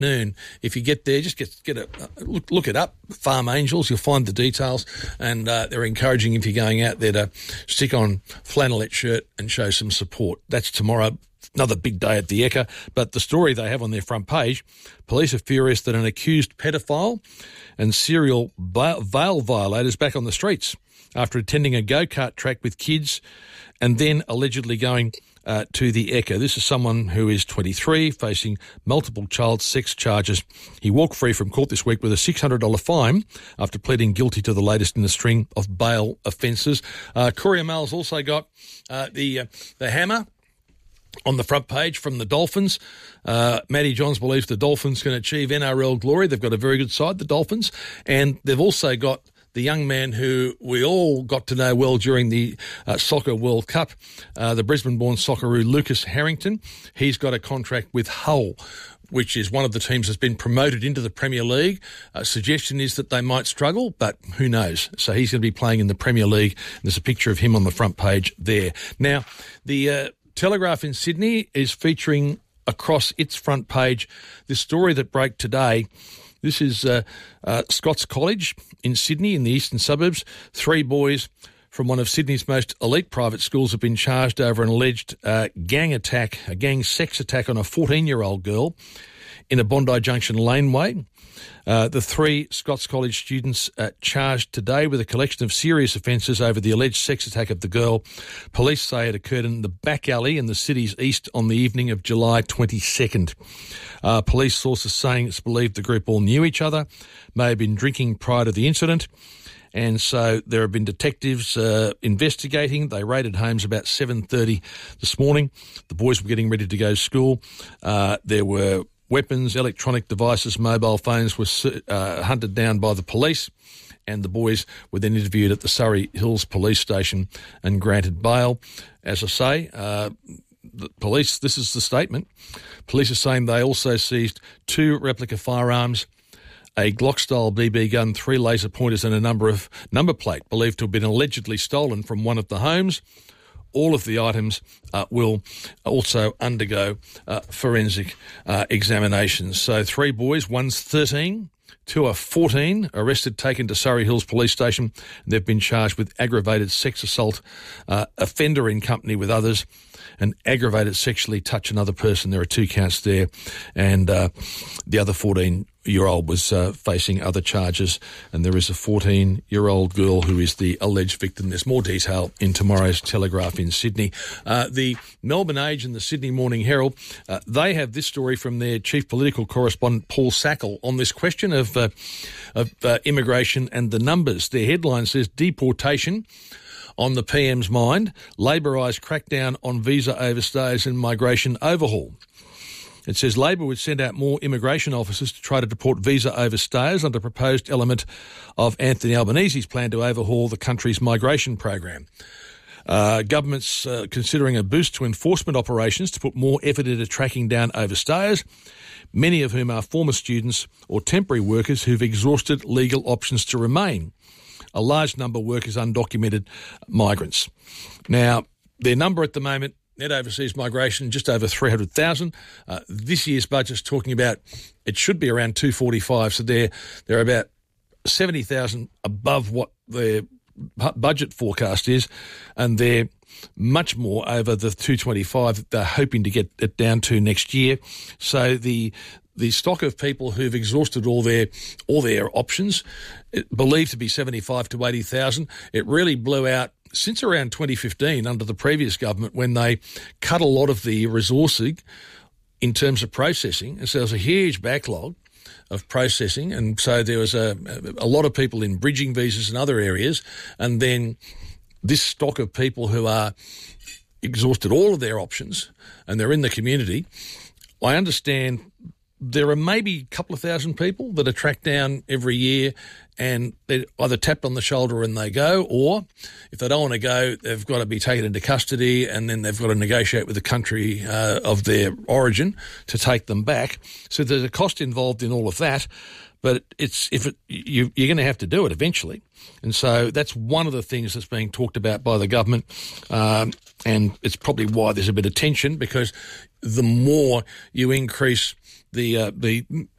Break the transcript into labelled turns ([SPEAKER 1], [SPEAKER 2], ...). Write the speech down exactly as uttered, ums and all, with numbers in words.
[SPEAKER 1] noon. If you get there, just get get a look, look it up. Farm Angels, you'll find the details, and uh, they're encouraging if you're going out there to stick on flannelette shirt and show some support. That's tomorrow. Another big day at the Ekka. But the story they have on their front page, police are furious that an accused pedophile and serial bail violator is back on the streets after attending a go-kart track with kids and then allegedly going uh, to the Ekka. This is someone who is twenty-three, facing multiple child sex charges. He walked free from court this week with a six hundred dollars fine after pleading guilty to the latest in a string of bail offences. Uh, Courier Mail's also got uh, the uh, the hammer on the front page from the Dolphins. Uh, Matty Johns believes the Dolphins can achieve N R L glory. They've got a very good side, the Dolphins, and they've also got the young man who we all got to know well during the uh, Soccer World Cup, uh, the Brisbane-born Socceroo Lucas Harrington. He's got a contract with Hull, which is one of the teams that's been promoted into the Premier League. Uh, suggestion is that they might struggle, but who knows? So he's going to be playing in the Premier League. There's a picture of him on the front page there. Now, the uh, Telegraph in Sydney is featuring across its front page this story that broke today. This is uh, uh, Scots College in Sydney in the eastern suburbs. Three boys from one of Sydney's most elite private schools have been charged over an alleged uh, gang attack, a gang sex attack on a fourteen-year-old girl in a Bondi Junction laneway. Uh, the three Scots College students uh, charged today with a collection of serious offences over the alleged sex attack of the girl. Police say it occurred in the back alley in the city's east on the evening of July twenty-second. Uh, police sources saying it's believed the group all knew each other, may have been drinking prior to the incident. And so there have been detectives uh, investigating. They raided homes about seven thirty this morning. The boys were getting ready to go to school. Uh, there were weapons, electronic devices, mobile phones were uh, hunted down by the police, and the boys were then interviewed at the Surrey Hills Police Station and granted bail. As I say, uh, the police, this is the statement, police are saying they also seized two replica firearms, a Glock-style B B gun, three laser pointers and a number of number plate believed to have been allegedly stolen from one of the homes. All of the items uh, will also undergo uh, forensic uh, examinations. So three boys, one's thirteen, two are fourteen, arrested, taken to Surrey Hills Police Station. They've been charged with aggravated sex assault, uh, offender in company with others, and aggravated sexually touch another person. There are two counts there. And uh, the other fourteen-year-old was uh, facing other charges. And there is a fourteen-year-old girl who is the alleged victim. There's more detail in tomorrow's Telegraph in Sydney. Uh, the Melbourne Age and the Sydney Morning Herald, uh, they have this story from their chief political correspondent, Paul Sackle, on this question of, uh, of uh, immigration and the numbers. Their headline says, deportation on the P M's mind, Labor eyes crackdown on visa overstays and migration overhaul. It says Labor would send out more immigration officers to try to deport visa overstayers under proposed element of Anthony Albanese's plan to overhaul the country's migration program. Uh, government's uh, considering a boost to enforcement operations to put more effort into tracking down overstayers, many of whom are former students or temporary workers who've exhausted legal options to remain. A large number of workers undocumented migrants. Now, their number at the moment, net overseas migration, just over three hundred thousand. Uh, this year's budget's talking about it should be around two forty-five, so they're, they're about seventy thousand above what their budget forecast is, and they're much more over the two twenty-five that they're hoping to get it down to next year. So the the stock of people who've exhausted all their all their options, it, believed to be seventy-five to eighty thousand, it really blew out since around twenty fifteen under the previous government when they cut a lot of the resourcing in terms of processing. And so there was a huge backlog of processing, and so there was a, a lot of people in bridging visas and other areas, and then this stock of people who are exhausted all of their options and they're in the community. I understand there are maybe a couple of thousand people that are tracked down every year and they're either tapped on the shoulder and they go, or if they don't want to go, they've got to be taken into custody and then they've got to negotiate with the country uh, of their origin to take them back. So there's a cost involved in all of that, but it's if it, you, you're going to have to do it eventually. And so that's one of the things that's being talked about by the government, um, and it's probably why there's a bit of tension, because the more you increase the uh, the